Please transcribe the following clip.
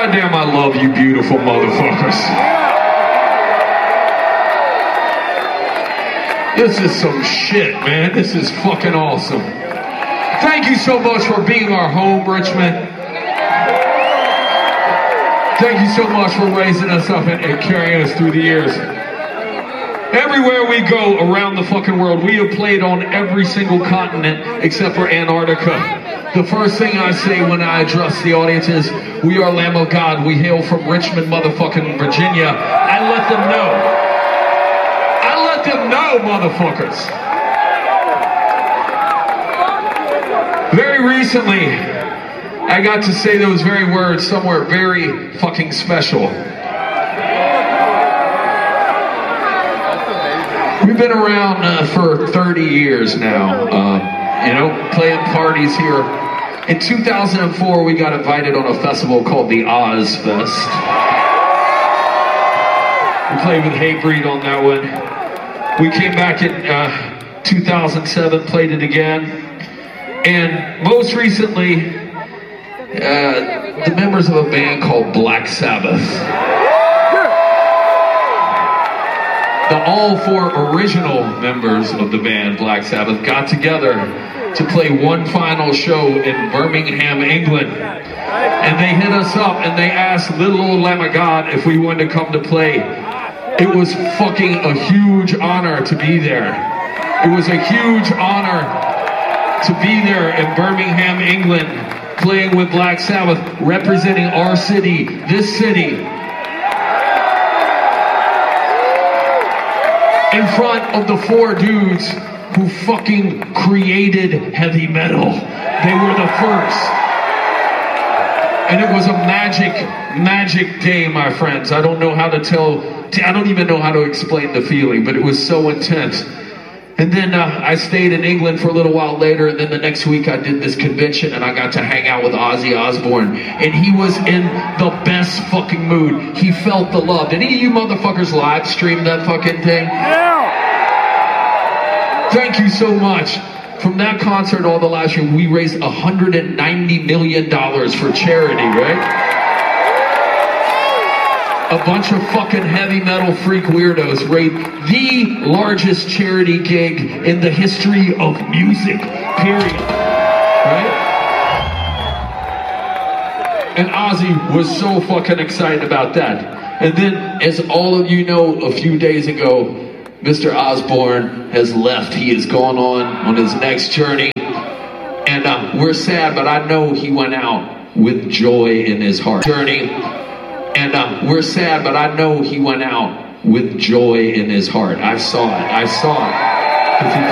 Goddamn, I love you beautiful motherfuckers. This is some shit, man. This is fucking awesome. Thank you so much for being our home, Richmond. Thank you so much for raising us up and carrying us through the years. Everywhere we go around the fucking world, we have played on every single continent except for Antarctica. The first thing I say when I address the audience is, we are Lamb of God. We hail from Richmond, motherfucking Virginia. I let them know. I let them know, motherfuckers. Very recently, I got to say those very words somewhere very fucking special. We've been around for 30 years now, playing parties here. In 2004, we got invited on a festival called the Ozfest. We played with Hatebreed on that one. We came back in 2007, played it again. And most recently, the members of a band called Black Sabbath. The all four original members of the band Black Sabbath got together to play one final show in Birmingham, England. And they hit us up and they asked little old Lamb of God if we wanted to come to play. It was fucking a huge honor to be there. It was a huge honor to be there in Birmingham, England, playing with Black Sabbath, representing our city, this city, in front of the four dudes who fucking created heavy metal. They were the first. And it was a magic day, my friends. I don't even know how to explain the feeling, but it was so intense. And then I stayed in England for a little while later, and then the next week I did this convention and I got to hang out with Ozzy Osbourne. And he was in the best fucking mood. He felt the love. Did any of you motherfuckers live stream that fucking thing? Yeah! Thank you so much. From that concert, all the live stream, we raised $190 million for charity, right? A bunch of fucking heavy metal freak weirdos raised the largest charity gig in the history of music, period. Right? And Ozzy was so fucking excited about that. And then, as all of you know, a few days ago, Mr. Osbourne has left. He has gone on his next journey. And we're sad, but I know he went out with joy in his heart. And we're sad, but I know he went out with joy in his heart. I saw it.